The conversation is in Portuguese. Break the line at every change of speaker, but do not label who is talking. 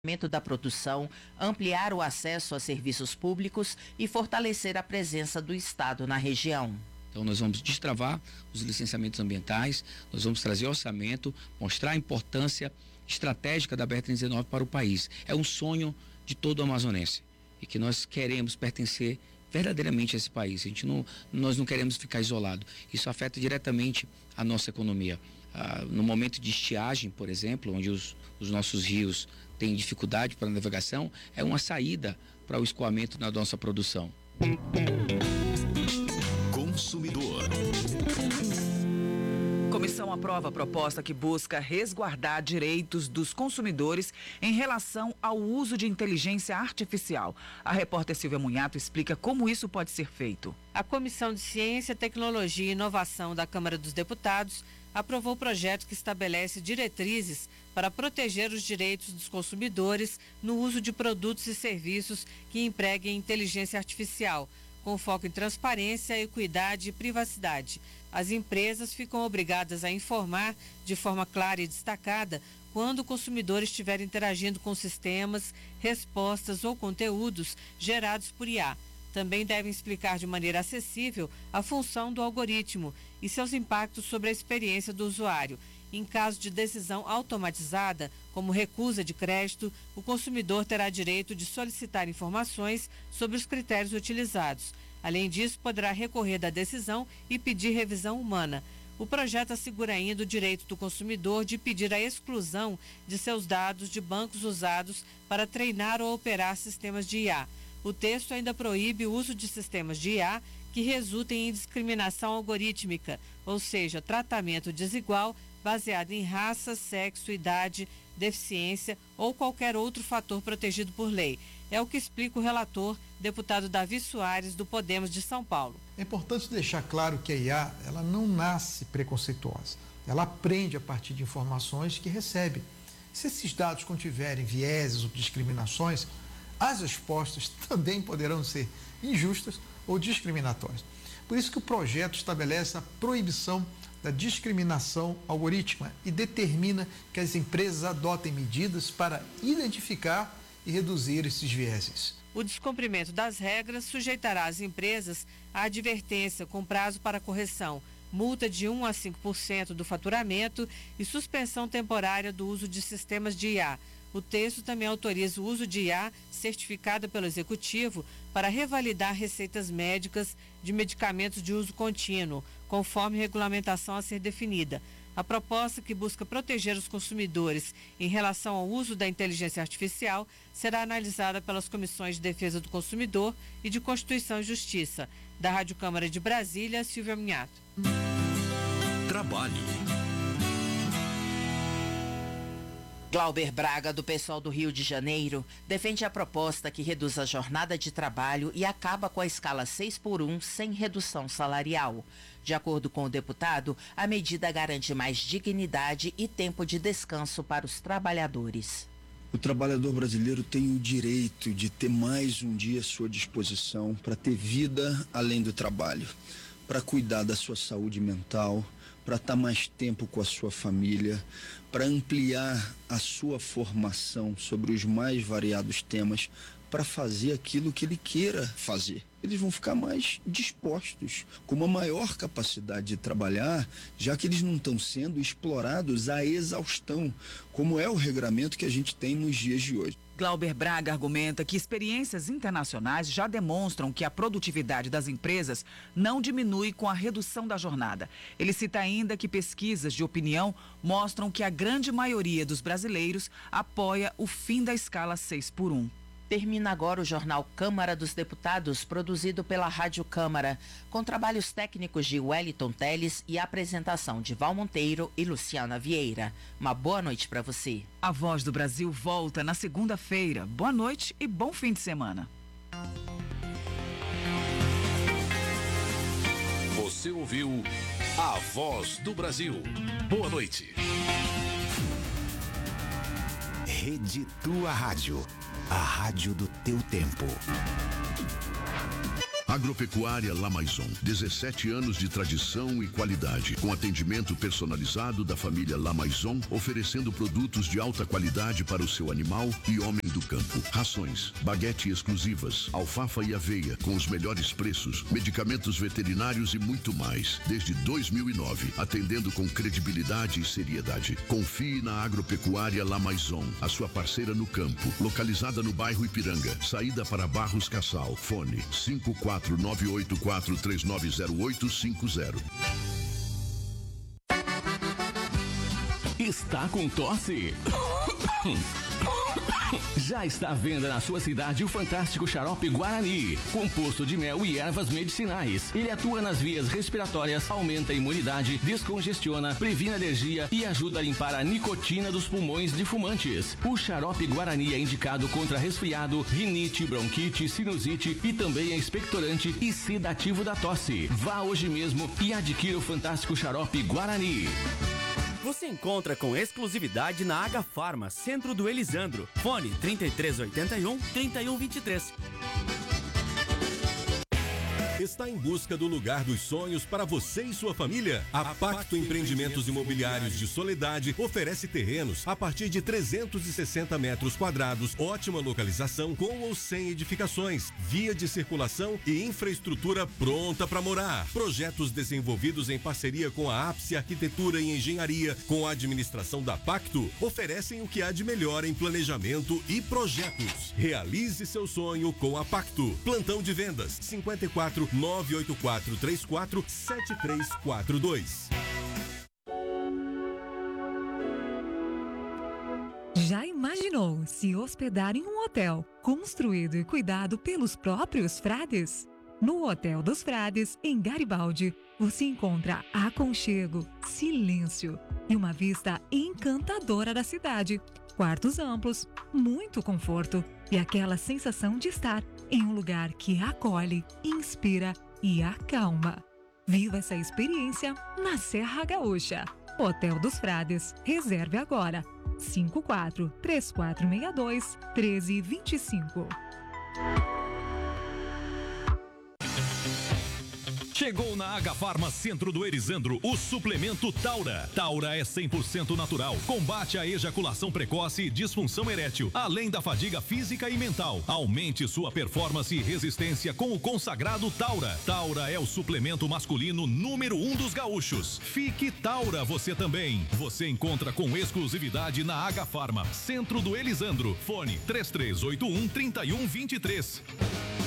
da produção, ampliar o acesso a serviços públicos e fortalecer a presença do Estado na região.
Então nós vamos destravar os licenciamentos ambientais, nós vamos trazer orçamento, mostrar a importância estratégica da BR-319 para o país. É um sonho de todo amazonense e que nós queremos pertencer verdadeiramente a esse país. Nós não queremos ficar isolado. Isso afeta diretamente a nossa economia. No momento de estiagem, por exemplo, onde os nossos rios têm dificuldade para a navegação, é uma saída para o escoamento da nossa produção.
Consumidor.
Comissão aprova a proposta que busca resguardar direitos dos consumidores em relação ao uso de inteligência artificial. A repórter Silvia Munhato explica como isso pode ser feito.
A Comissão de Ciência, Tecnologia e Inovação da Câmara dos Deputados aprovou o projeto que estabelece diretrizes para proteger os direitos dos consumidores no uso de produtos e serviços que empreguem inteligência artificial, com foco em transparência, equidade e privacidade. As empresas ficam obrigadas a informar de forma clara e destacada quando o consumidor estiver interagindo com sistemas, respostas ou conteúdos gerados por IA. Também devem explicar de maneira acessível a função do algoritmo e seus impactos sobre a experiência do usuário. Em caso de decisão automatizada, como recusa de crédito, o consumidor terá direito de solicitar informações sobre os critérios utilizados. Além disso, poderá recorrer da decisão e pedir revisão humana. O projeto assegura ainda o direito do consumidor de pedir a exclusão de seus dados de bancos usados para treinar ou operar sistemas de IA. O texto ainda proíbe o uso de sistemas de IA que resultem em discriminação algorítmica, ou seja, tratamento desigual baseado em raça, sexo, idade, deficiência ou qualquer outro fator protegido por lei. É o que explica o relator, deputado Davi Soares, do Podemos de São Paulo.
É importante deixar claro que a IA, ela não nasce preconceituosa. Ela aprende a partir de informações que recebe. Se esses dados contiverem vieses ou discriminações, as respostas também poderão ser injustas ou discriminatórias. Por isso que o projeto estabelece a proibição da discriminação algorítmica e determina que as empresas adotem medidas para identificar e reduzir esses vieses.
O descumprimento das regras sujeitará as empresas à advertência com prazo para correção, multa de 1 a 5% do faturamento e suspensão temporária do uso de sistemas de IA. O texto também autoriza o uso de IA certificada pelo Executivo para revalidar receitas médicas de medicamentos de uso contínuo, conforme regulamentação a ser definida. A proposta, que busca proteger os consumidores em relação ao uso da inteligência artificial, será analisada pelas Comissões de Defesa do Consumidor e de Constituição e Justiça. Da Rádio Câmara de Brasília, Silvia Munhato.
Trabalho.
Glauber Braga, do PSOL do Rio de Janeiro, defende a proposta que reduz a jornada de trabalho e acaba com a escala 6x1 sem redução salarial. De acordo com o deputado, a medida garante mais dignidade e tempo de descanso para os trabalhadores.
O trabalhador brasileiro tem o direito de ter mais um dia à sua disposição para ter vida além do trabalho, para cuidar da sua saúde mental, para estar mais tempo com a sua família, para ampliar a sua formação sobre os mais variados temas, para fazer aquilo que ele queira fazer. Eles vão ficar mais dispostos, com uma maior capacidade de trabalhar, já que eles não estão sendo explorados à exaustão, como é o regramento que a gente tem nos dias de hoje.
Glauber Braga argumenta que experiências internacionais já demonstram que a produtividade das empresas não diminui com a redução da jornada. Ele cita ainda que pesquisas de opinião mostram que a grande maioria dos brasileiros apoia o fim da escala 6x1.
Termina agora o jornal Câmara dos Deputados, produzido pela Rádio Câmara, com trabalhos técnicos de Wellington Teles e apresentação de Val Monteiro e Luciana Vieira. Uma boa noite para você.
A Voz do Brasil volta na segunda-feira. Boa noite e bom fim de semana.
Você ouviu A Voz do Brasil. Boa noite. Rede Tua Rádio. A rádio do teu tempo. Agropecuária La Maison, 17 anos de tradição e qualidade, com atendimento personalizado da família La Maison, oferecendo produtos de alta qualidade para o seu animal e homem do campo. Rações, baguete exclusivas, alfafa e aveia com os melhores preços, medicamentos veterinários e muito mais. Desde 2009, atendendo com credibilidade e seriedade. Confie na Agropecuária La Maison, a sua parceira no campo, localizada no bairro Ipiranga, saída para Barros Cassal. Fone 54984390850.
Está com tosse? Já está à venda na sua cidade o fantástico xarope Guarani, composto de mel e ervas medicinais. Ele atua nas vias respiratórias, aumenta a imunidade, descongestiona, previne alergia e ajuda a limpar a nicotina dos pulmões de fumantes. O xarope Guarani é indicado contra resfriado, rinite, bronquite, sinusite e também é expectorante e sedativo da tosse. Vá hoje mesmo e adquira o fantástico xarope Guarani.
Você encontra com exclusividade na Aga Farma, Centro do Elisandro. Fone 3381-3123.
Está em busca do lugar dos sonhos para você e sua família? A Pacto Empreendimentos Imobiliários de Soledade oferece terrenos a partir de 360 metros quadrados, ótima localização com ou sem edificações, via de circulação e infraestrutura pronta para morar. Projetos desenvolvidos em parceria com a Ápice Arquitetura e Engenharia, com a administração da Pacto, oferecem o que há de melhor em planejamento e projetos. Realize seu sonho com a Pacto. Plantão de vendas 54 98434 7342.
Já imaginou se hospedar em um hotel construído e cuidado pelos próprios frades? No Hotel dos Frades, em Garibaldi, você encontra aconchego, silêncio e uma vista encantadora da cidade. Quartos amplos, muito conforto e aquela sensação de estar em um lugar que acolhe, inspira e acalma. Viva essa experiência na Serra Gaúcha. Hotel dos Frades. Reserve agora. 54-3462-1325.
Chegou na Aga Farma Centro do Elisandro o suplemento Taura. Taura é 100% natural. Combate a ejaculação precoce e disfunção erétil, além da fadiga física e mental. Aumente sua performance e resistência com o consagrado Taura. Taura é o suplemento masculino número 1 dos gaúchos. Fique Taura você também. Você encontra com exclusividade na Aga Farma Centro do Elisandro. Fone 3381-3123.